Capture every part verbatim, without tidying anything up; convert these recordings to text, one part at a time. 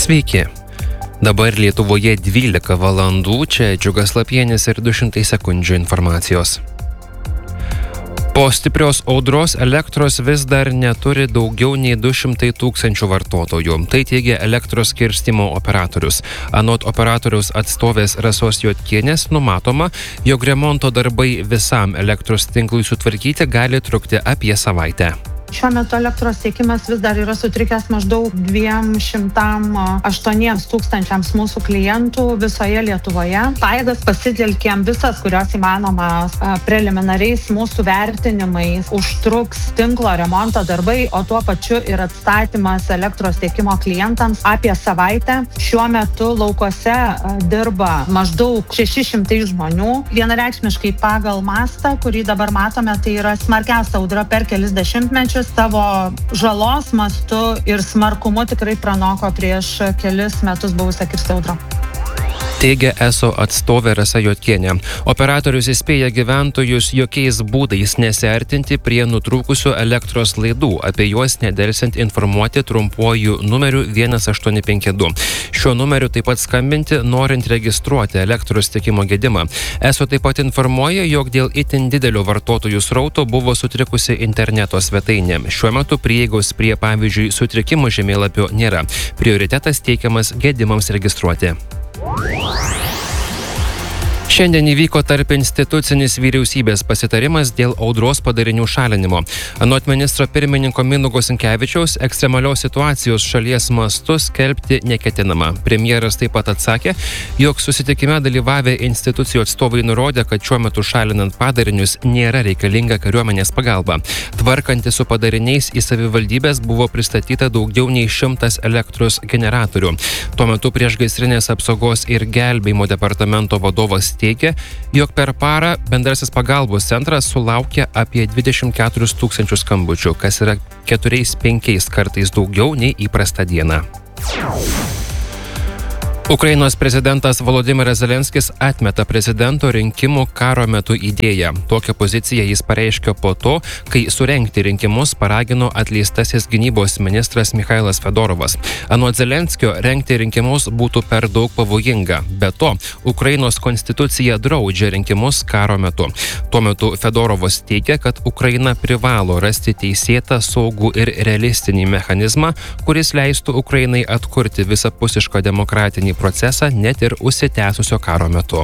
Sveiki. Dabar Lietuvoje dvylika valandų, čia Džiugas Lapienis ir du šimtai sekundžių informacijos. Po stiprios audros elektros vis dar neturi daugiau nei du šimtai tūkstančių vartotojų. Tai teigia elektros skirstymo operatorius. Anot operatoriaus atstovės Rasos Jotkienės numatoma, jog remonto darbai visam elektros tinklui sutvarkyti gali trukti apie savaitę. Šiuo metu elektros tiekimas vis dar yra sutrikęs maždaug dviem šimtam aštuoniems tūkstančiams mūsų klientų visoje Lietuvoje. Pajėgas pasitelkėm visas, kurios įmanomas preliminariais mūsų vertinimais užtruks tinklo remonto darbai, o tuo pačiu ir atstatymas elektros tiekimo klientams apie savaitę. Šiuo metu laukuose dirba maždaug šeši šimtai žmonių. Vienareikšmiškai pagal mastą, kurį dabar matome, tai yra smarkiausia audra per kelis dešimtmečius. Savo žalos mastu ir smarkumu tikrai pranoko prieš kelis metus buvusią Kirsti audrą. Teigia eso atstovė Rasa Jotkienė. Operatorius įspėja gyventojus jokiais būdais nesiartinti prie nutrūkusių elektros laidų, apie juos nedelsiant informuoti trumpuoju numeriu vienas aštuoni penki du. Šiuo numeriu taip pat skambinti, norint registruoti elektros tiekimo gedimą. Eso taip pat informuoja, jog dėl itin didelio vartotojų srauto buvo sutrikusi interneto svetainė. Šiuo metu prieigos prie, pavyzdžiui, sutrikimų žemėlapio nėra. Prioritetas teikiamas gedimams registruoti. Šiandien įvyko tarp institucinis vyriausybės pasitarimas dėl audros padarinių šalinimo. Anot ministro pirmininko Mindaugo Sinkevičiaus, ekstremalios situacijos šalies mastu skelbti neketinama. Premjeras taip pat atsakė, jog susitikime dalyvavę institucijų atstovai nurodė, kad šiuo metu šalinant padarinius nėra reikalinga kariuomenės pagalba. Tvarkantis su padariniais į savivaldybės buvo pristatyta daugiau nei šimtas elektros generatorių. Tuo metu priešgaisrinės apsaugos ir gelbėjimo departamento vadovas teigia, jog per parą bendrasis pagalbos centras sulaukia apie dvidešimt keturis tūkstančius skambučių, kas yra keturiais penkiais kartais daugiau nei įprasta diena. Ukrainos prezidentas Volodymyras Zelenskis atmeta prezidento rinkimų karo metu idėją. Tokią poziciją jis pareiškė po to, kai surengti rinkimus paragino atleistasis gynybos ministras Michailas Fedorovas. Anot Zelenskio, rengti rinkimus būtų per daug pavojinga. Be to, Ukrainos konstitucija draudžia rinkimus karo metu. Tuo metu Fedorovas teigia, kad Ukraina privalo rasti teisėtą, saugų ir realistinį mechanizmą, kuris leistų Ukrainai atkurti visapusišką demokratinį procesą net ir užsitęsusio karo metu.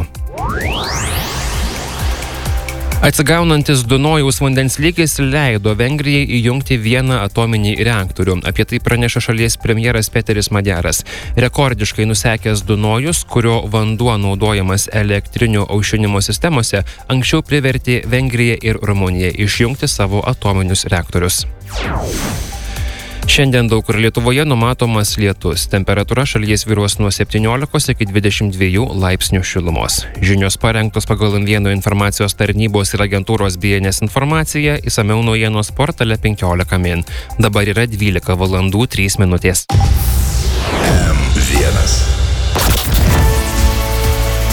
Atsigaunantis Dunojaus vandens lygis leido Vengrijai įjungti vieną atominį reaktorių. Apie tai praneša šalies premjeras Peteris Madjaras. Rekordiškai nusekęs Dunojus, kurio vanduo naudojamas elektrinių aušinimo sistemose, anksčiau privertė Vengriją ir Rumuniją išjungti savo atominius reaktorius. Šiandien daug kur Lietuvoje numatomas lietus. Temperatūra šalyje svyruos nuo septyniolikos iki dvidešimt dviejų laipsnių šilumos. Žinios parengtos pagal M vienas informacijos tarnybos ir agentūros B N S informaciją, išsamiau naujienos portale penkiolika min. Dabar yra dvylika valandų trys minutės. M vienas.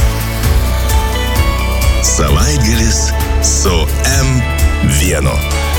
Savaitgalis su M vienas.